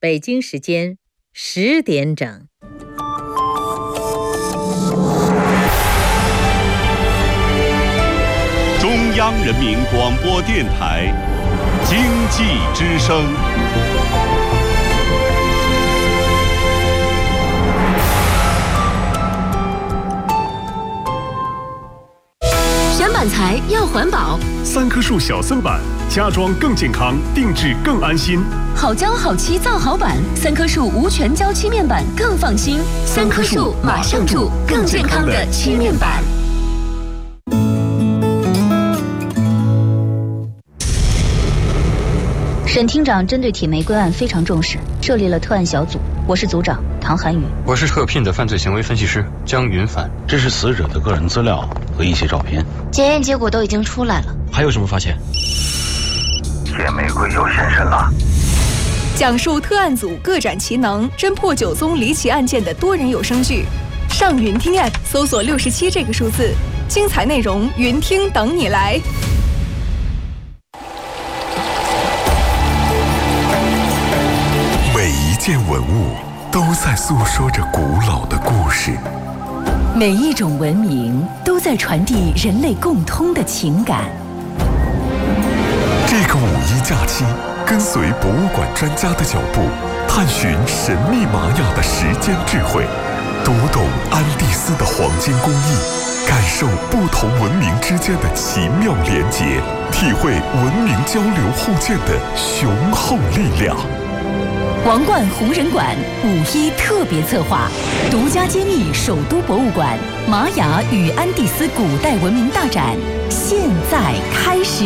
北京时间10点整。 中央人民广播电台经济之声。 选板材要环保 ，3棵树小僧板，家装更健康，定制更安心。 好胶好漆造好板，3棵树无全胶漆面板更放心。3棵树马上住，更健康的漆面板。 沈厅长针对铁玫瑰案非常重视，设立了特案小组。我是组长唐涵宇， 我是特聘的犯罪行为分析师江云帆。 这是死者的个人资料和一些照片， 检验结果都已经出来了。 还有什么发现？ 铁玫瑰又现身了。 讲述特案组各展其能，侦破9宗离奇案件的多人有声剧。上云听 App 搜索67这个数字，精彩内容云听等你来。 每一件文物都在诉说着古老的故事， 每一种文明都在传递人类共通的情感。 这个5·1假期，跟随博物馆专家的脚步，探寻神秘玛雅的时间智慧，读懂安第斯的黄金工艺，感受不同文明之间的奇妙连结，体会文明交流互鉴的雄厚力量。 王冠红人馆5·1特别策划，独家揭秘首都博物馆玛雅与安第斯古代文明大展，现在开始。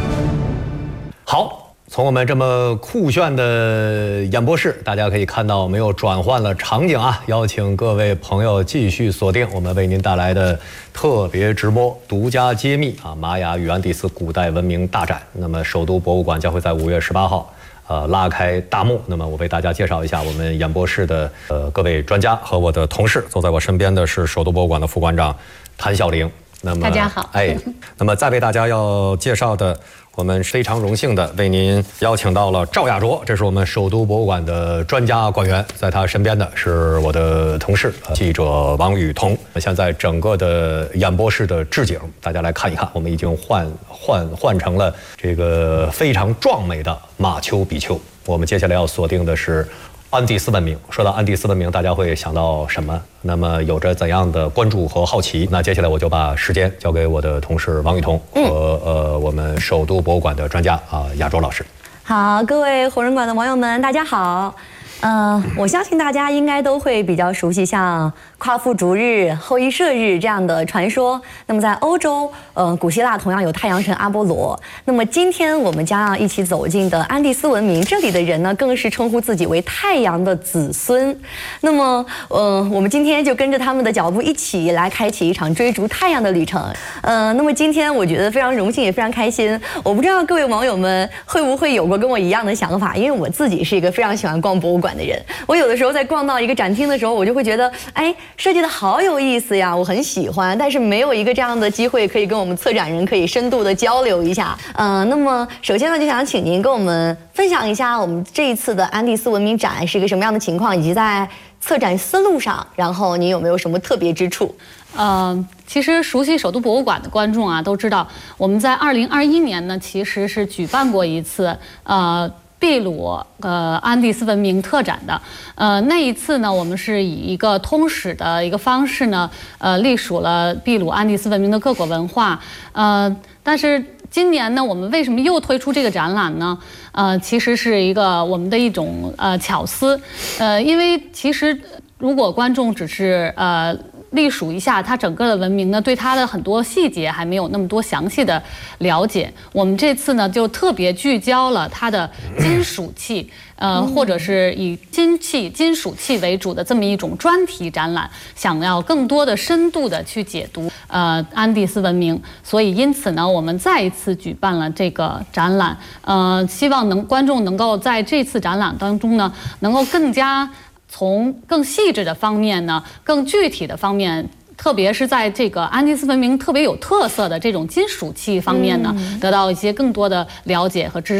好，从我们这么酷炫的演播室，大家可以看到我们又转换了场景啊！邀请各位朋友继续锁定我们为您带来的特别直播，独家揭秘啊玛雅与安第斯古代文明大展。那么首都博物馆将会在5月18号。拉开大幕。那么我为大家介绍一下我们演播室的各位专家和我的同事。坐在我身边的是首都博物馆的副馆长谭晓玲。那么大家好。 那么再为大家要介绍的，我们非常荣幸的为您邀请到了赵亚卓，这是我们首都博物馆的专家馆员，在他身边的是我的同事记者王雨桐。现在整个的演播室的置景，大家来看一看，我们已经换成了这个非常壮美的马丘比丘。我们接下来要锁定的是安第斯文明。说到安第斯文明，大家会想到什么？那么有着怎样的关注和好奇？那接下来我就把时间交给我的同事王雨桐和我们首都博物馆的专家亚卓老师。 好，各位红人馆的网友们，大家好。我相信大家应该都会比较熟悉像夸父逐日、后羿射日这样的传说。那么在欧洲，古希腊同样有太阳神阿波罗。那么今天我们将要一起走进的安第斯文明，这里的人呢更是称呼自己为太阳的子孙。那么，我们今天就跟着他们的脚步一起来开启一场追逐太阳的旅程。那么今天我觉得非常荣幸，也非常开心。我不知道各位网友们会不会有过跟我一样的想法，因为我自己是一个非常喜欢逛博物馆的人。我有的时候在逛到一个展厅的时候，我就会觉得，设计的好有意思呀，我很喜欢，但是没有一个这样的机会可以跟我们策展人可以深度的交流一下。那么首先呢，就想请您跟我们分享一下我们这一次的安第斯文明展是一个什么样的情况，以及在策展思路上，然后您有没有什么特别之处？ 其实熟悉首都博物馆的观众啊都知道，我们在2021年呢其实是举办过一次秘鲁安第斯文明特展的，那一次呢，我们是以一个通史的一个方式呢，隶属了秘鲁安第斯文明的各国文化，但是今年呢，我们为什么又推出这个展览呢？其实是一个我们的一种巧思，因为其实如果观众只是隶属一下它整个的文明呢，对它的很多细节还没有那么多详细的了解。我们这次呢就特别聚焦了它的金属器，或者是以金属器为主的这么一种专题展览，想要更多的深度的去解读安第斯文明。所以因此呢，我们再一次举办了这个展览，希望观众能够在这次展览当中呢，能够从更细致的方面呢，更具体的方面，特别是在这个安第斯文明特别有特色的这种金属器方面呢，得到一些更多的了解和知识。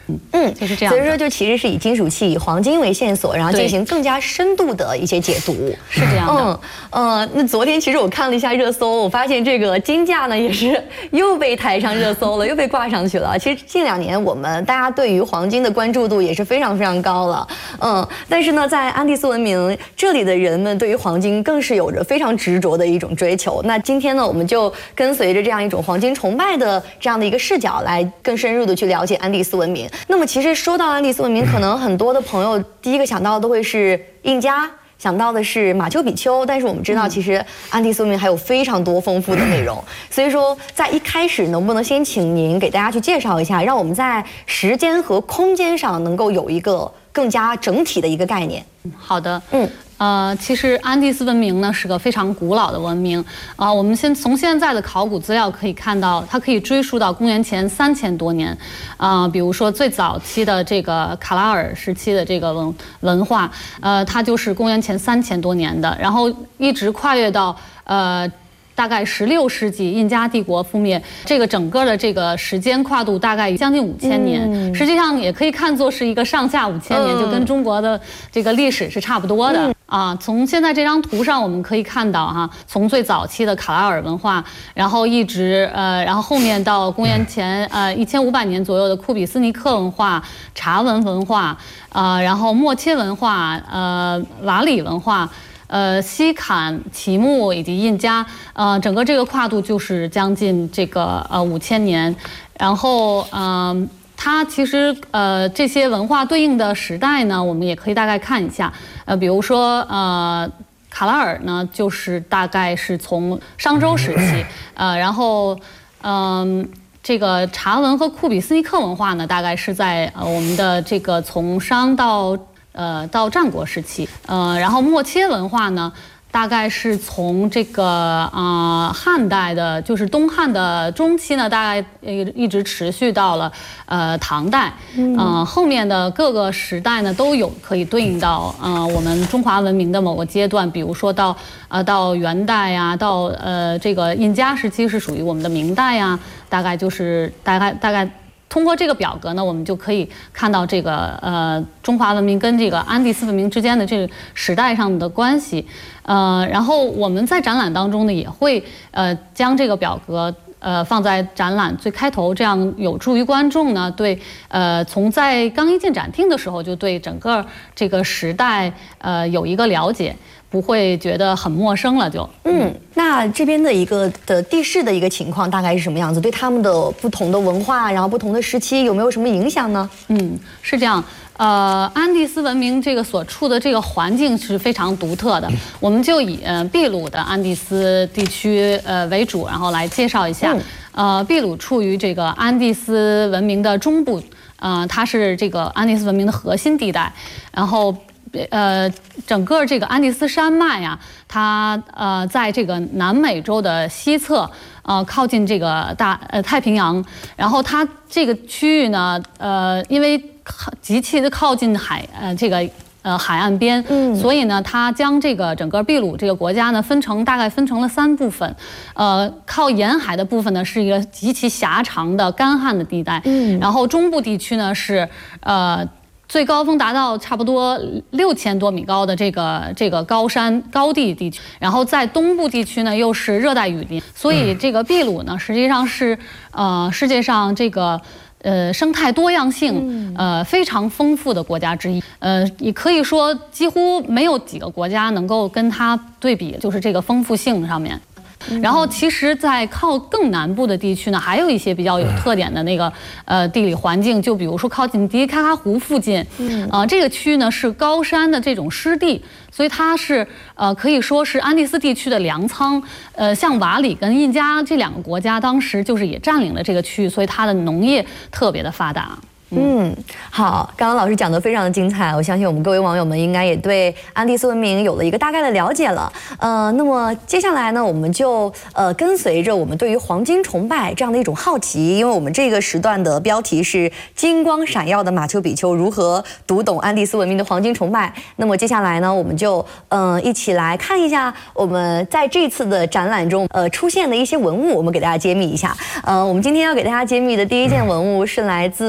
就是这样。 所以说，就其实是以金属器、以黄金为线索，然后进行更加深度的一些解读， 是这样的。 那昨天其实我看了一下热搜，我发现这个金价呢也是又被抬上热搜了，又被挂上去了。其实近2年大家对于黄金的关注度也是非常非常高了，但是呢，在安第斯文明这里的人们对于黄金更是有着非常执着的一种追求。那今天呢，我们就跟随着这样一种黄金崇拜的这样的一个视角，来更深入的去了解安第斯文明。那么其实说到安第斯文明，可能很多的朋友第一个想到的都会是印加，想到的是马丘比丘，但是我们知道，其实安第斯文明还有非常多丰富的内容。所以说，在一开始，能不能先请您给大家去介绍一下，让我们在时间和空间上能够有一个更加整体的一个概念？ 好的，其实安第斯文明呢是个非常古老的文明我们从现在的考古资料可以看到，它可以追溯到公元前3000多年比如说最早期的这个卡拉尔时期的这个文化它就是公元前3000多年的，然后一直跨越到大概16世纪印加帝国覆灭，这个整个的这个时间跨度大概将近5000年，实际上也可以看作是一个上下5000年，就跟中国的这个历史是差不多的从现在这张图上我们可以看到从最早期的卡拉尔文化，然后一直然后后面到公元前1500年左右的库比斯尼克文化、查文化然后莫切文化、瓦里文化。西坎、奇木以及印加，整个这个跨度就是将近这个5000年，然后它其实这些文化对应的时代呢，我们也可以大概看一下，比如说卡拉尔呢，就是大概是从商周时期，然后这个查文和库比斯尼克文化呢，大概是在我们的这个从商到战国时期，然后莫切文化呢，大概是从这个汉代的，就是东汉的中期呢，大概一直持续到了唐代，后面的各个时代呢都有可以对应到我们中华文明的某个阶段，比如说到元代呀，到这个印加时期是属于我们的明代呀，大概就是大概。通过这个表格呢，我们就可以看到这个中华文明跟这个安第斯文明之间的这个时代上的关系，然后我们在展览当中呢也会将这个表格放在展览最开头，这样有助于观众呢对从在刚一进展厅的时候就对整个这个时代有一个了解。不会觉得很陌生了就。 那这边的一个地势的一个情况大概是什么样子？对他们的不同的文化，然后不同的时期有没有什么影响呢？ 是这样。安第斯文明这个所处的这个环境是非常独特的。我们就以秘鲁的安第斯地区为主，然后来介绍一下。秘鲁处于这个安第斯文明的中部，它是这个安第斯文明的核心地带，然后。整个这个安第斯山脉呀，它在这个南美洲的西侧，靠近这个太平洋，然后它这个区域呢，因为极其的靠近海岸边，所以呢，它将这个整个秘鲁这个国家呢大概分成了3部分，靠沿海的部分呢是一个极其狭长的干旱的地带，然后中部地区呢是最高峰达到差不多6000多米高的这个高地地区，然后在东部地区呢又是热带雨林，所以这个秘鲁呢实际上是世界上这个生态多样性非常丰富的国家之一，也可以说几乎没有几个国家能够跟它对比，就是这个丰富性上面。然后其实在靠更南部的地区呢，还有一些比较有特点的那个地理环境，就比如说靠近迪卡卡湖附近，这个区域呢是高山的这种湿地，所以它是可以说是安第斯地区的粮仓。像瓦里跟印加这2个国家当时就是也占领了这个区域，所以它的农业特别的发达。 好，刚刚老师讲得非常的精彩，我相信我们各位网友们应该也对安第斯文明有了一个大概的了解了。那么接下来呢，我们就跟随着我们对于黄金崇拜这样的一种好奇，因为我们这个时段的标题是金光闪耀的马丘比丘如何读懂安第斯文明的黄金崇拜。那么接下来呢，我们就一起来看一下我们在这次的展览中出现的一些文物，我们给大家揭秘一下。我们今天要给大家揭秘的第一件文物是来自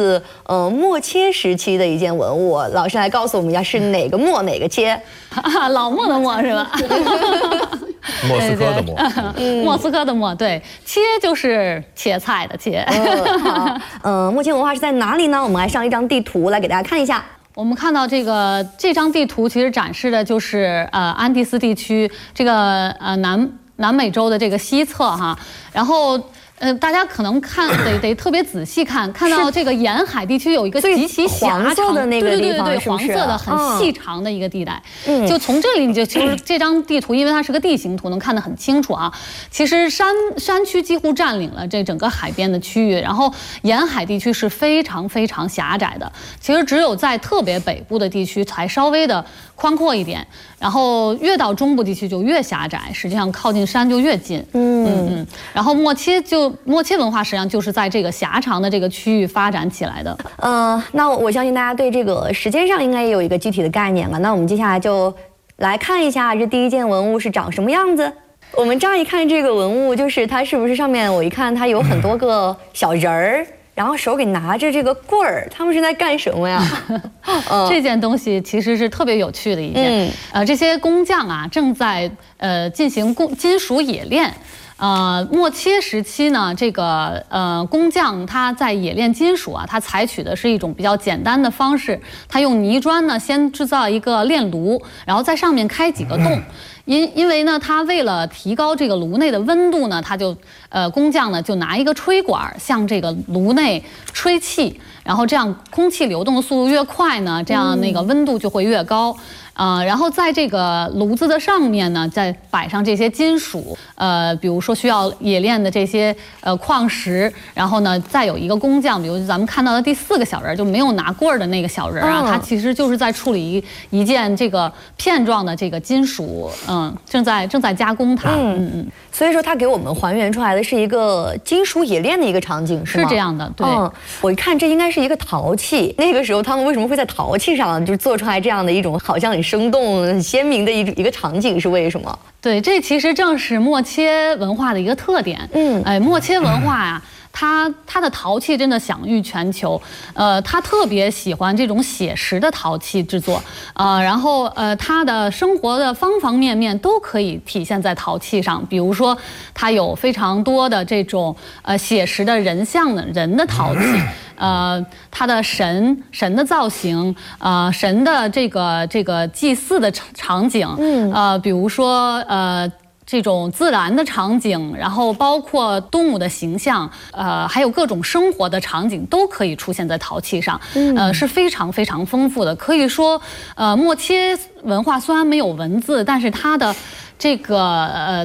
墨切时期的一件文物，老师来告诉我们一下是哪个墨哪个切？ 老墨的墨是吧？ 莫斯科的墨， 莫斯科的墨，对，切就是切菜的切。 墨切文化是在哪里呢？我们来上一张地图来给大家看一下。 我们看到这张地图，其实展示的就是安第斯地区这个南美洲的这个西侧哈，然后。大家可能得特别仔细看到这个沿海地区有一个极其狭长的那个地方， 对，黄色的很细长的一个地带。就从这里你就其实这张地图，因为它是个地形图，能看得很清楚啊。其实山区几乎占领了这整个海边的区域，然后沿海地区是非常非常狭窄的。其实只有在特别北部的地区才稍微的宽阔一点，然后越到中部地区就越狭窄，实际上靠近山就越近。然后墨切文化实际上就是在这个狭长的这个区域发展起来的。 那我相信大家对这个时间上应该也有一个具体的概念了。那我们接下来就来看一下这第一件文物是长什么样子。我们乍一看这个文物，就是它是不是上面我一看它有很多个小人儿。然后手里拿着这个棍儿，他们是在干什么呀？ 这件东西其实是特别有趣的一件。这些工匠啊正在进行金属冶炼。墨切时期呢，这个工匠他在冶炼金属啊，他采取的是一种比较简单的方式，他用泥砖呢先制造一个炼炉，然后在上面开几个洞。因为呢，他为了提高这个炉内的温度呢，他就工匠呢就拿一个吹管向这个炉内吹气，然后这样空气流动的速度越快呢，这样那个温度就会越高。然后在这个炉子的上面呢，再摆上这些金属，比如说需要冶炼的这些矿石，然后呢，再有一个工匠，比如咱们看到的第4个小人，就没有拿棍儿的那个小人啊，他其实就是在处理一件这个片状的这个金属，正在加工它。 所以说，它给我们还原出来的是一个金属冶炼的一个场景，是吗？ 是这样的，对。 我一看这应该是一个陶器，那个时候他们为什么会在陶器上就做出来这样的一种好像很生动、很鲜明的一个场景，是为什么？ 对，这其实正是墨切文化的一个特点。墨切文化呀。它的陶器真的享誉全球，他特别喜欢这种写实的陶器制作，然后他的生活的方方面面都可以体现在陶器上，比如说他有非常多的这种写实的人像的人的陶器，他的神的造型，神的这个祭祀的场景，比如说这种自然的场景，然后包括动物的形象，还有各种生活的场景都可以出现在陶器上，是非常非常丰富的。可以说，墨切文化虽然没有文字，但是它的这个